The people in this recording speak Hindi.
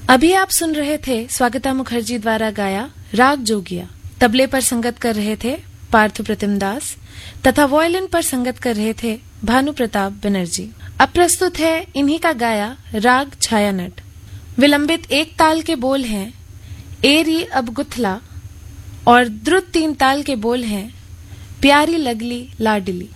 अभी आप सुन रहे थे स्वागता मुखर्जी द्वारा गाया राग जोगिया। तबले पर संगत कर रहे थे पार्थ प्रतिम दास तथा वॉयलिन पर संगत कर रहे थे भानु प्रताप बनर्जी। अब प्रस्तुत है इन्हीं का गाया राग छायानट। विलंबित एक ताल के बोल हैं एरी अब गुथला और द्रुत 3 ताल के बोल हैं प्यारी लगली लाडली।